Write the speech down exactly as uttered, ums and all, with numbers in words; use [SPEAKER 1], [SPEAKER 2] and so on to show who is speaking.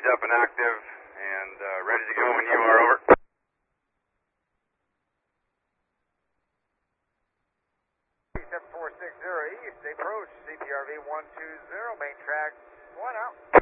[SPEAKER 1] up and active and uh, ready to go when you are, over.
[SPEAKER 2] seven four six zero East, approach, C P R V one two zero, main track, one out.